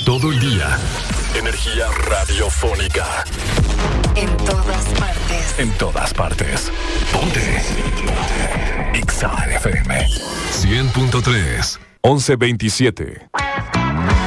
todo el día. Energía radiofónica. En todas partes. En todas partes. Ponte. Exa FM 100.3 1127.